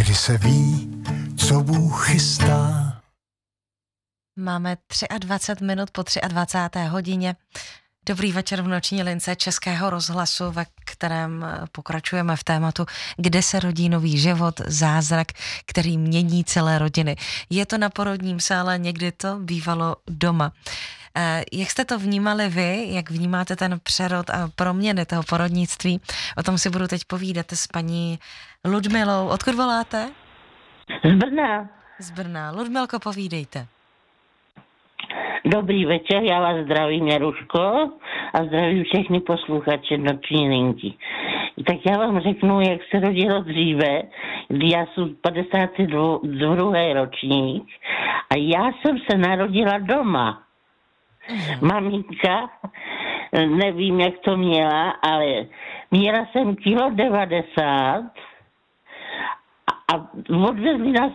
kdy se ví, co Bůh chystá. Máme 23 minut po 23. hodině. Dobrý večer v noční lince Českého rozhlasu, ve kterém pokračujeme v tématu, kde se rodí nový život, zázrak, který mění celé rodiny. Je to na porodním sále, někdy to bývalo doma. Jak jste to vnímali vy, jak vnímáte ten přerod a proměny toho porodnictví? O tom si budu teď povídat s paní Ludmilou. Odkud voláte? Z Brna. Z Brna. Ludmilko, povídejte. Dobrý večer, já vás zdravím, Jaruško, a zdravím všechny posluchače noční linky. Tak já vám řeknu, jak se rodilo dříve, kdy já jsem 52. ročník a já jsem se narodila doma. Maminka, nevím, jak to měla, ale měla jsem 1,90 kg a odvezli nás